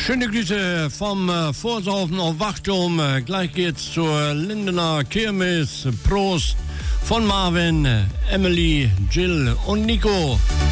Schöne Grüße vom Vorsaufen auf Wachturm. Gleich geht's zur Lindener Kirmes. Prost von Marvin, Emily, Jill und Nico.